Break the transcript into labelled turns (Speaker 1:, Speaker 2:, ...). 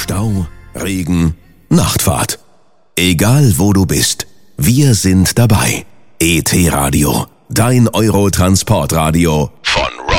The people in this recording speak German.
Speaker 1: Stau, Regen, Nachtfahrt. Egal wo du bist, wir sind dabei. ET Radio, dein Eurotransportradio von